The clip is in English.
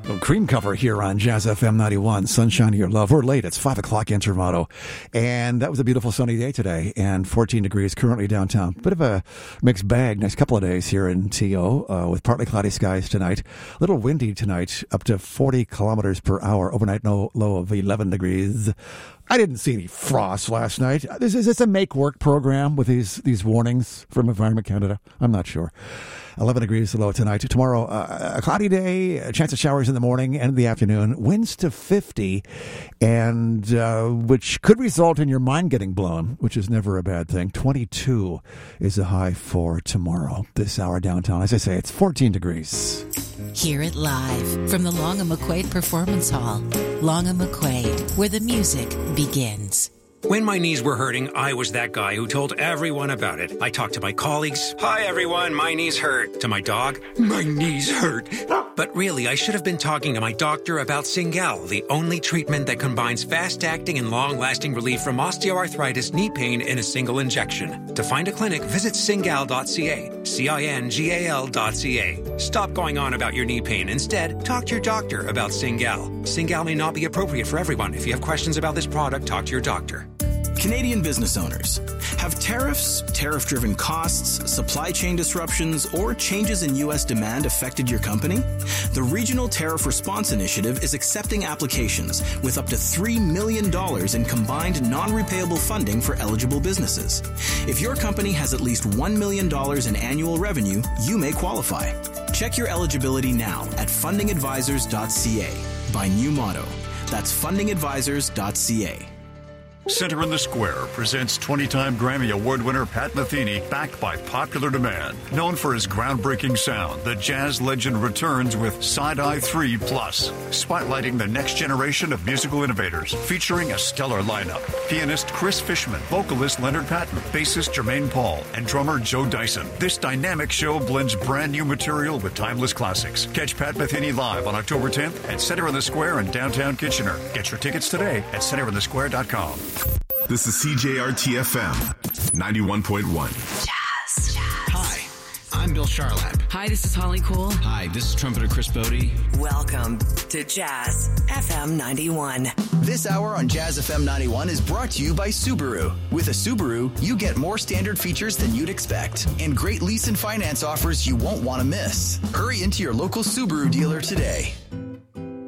Little cream cover here on Jazz FM 91, Sunshine of Your Love. We're late. It's 5 o'clock in Toronto. And that was a beautiful sunny day today, and 14 degrees currently downtown. Bit of a mixed bag. Nice couple of days here in TO with partly cloudy skies tonight. A little windy tonight, up to 40 kilometers per hour. Overnight low of 11 degrees. I didn't see any frost last night. Is this a make-work program with these warnings from Environment Canada? I'm not sure. 11 degrees low tonight. Tomorrow, a cloudy day, a chance of showers in the morning and in the afternoon. Winds to 50, and which could result in your mind getting blown, which is never a bad thing. 22 is the high for tomorrow. This hour downtown, as I say, it's 14 degrees. Hear it live from the Long & McQuaid Performance Hall. Long & McQuaid, where the music begins. When my knees were hurting, I was that guy who told everyone about it. I talked to my colleagues. Hi, everyone. My knees hurt. To my dog. My knees hurt. But really, I should have been talking to my doctor about Cingal, the only treatment that combines fast-acting and long-lasting relief from osteoarthritis knee pain in a single injection. To find a clinic, visit cingal.ca. Cingal.ca. Stop going on about your knee pain. Instead, talk to your doctor about Cingal. Cingal may not be appropriate for everyone. If you have questions about this product, talk to your doctor. Canadian business owners, have tariffs, tariff-driven costs, supply chain disruptions, or changes in U.S. demand affected your company? The Regional Tariff Response Initiative is accepting applications with up to $3 million in combined non-repayable funding for eligible businesses. If your company has at least $1 million in annual revenue, you may qualify. Check your eligibility now at fundingadvisors.ca. By new motto. That's fundingadvisors.ca. Center in the Square presents 20-time Grammy Award winner Pat Metheny, backed by popular demand. Known for his groundbreaking sound, the jazz legend returns with Side-Eye 3 Plus, spotlighting the next generation of musical innovators, featuring a stellar lineup. Pianist Chris Fishman, vocalist Leonard Patton, bassist Jermaine Paul, and drummer Joe Dyson. This dynamic show blends brand new material with timeless classics. Catch Pat Metheny live on October 10th at Center in the Square in downtown Kitchener. Get your tickets today at centerinthesquare.com. This is CJRT-FM 91.1. Jazz. Hi, I'm Bill Charlap. Hi, this is Holly Cole. Hi, this is trumpeter Chris Bodie. Welcome to Jazz FM 91. This hour on Jazz FM 91 is brought to you by Subaru. With a Subaru, you get more standard features than you'd expect and great lease and finance offers you won't want to miss. Hurry into your local Subaru dealer today.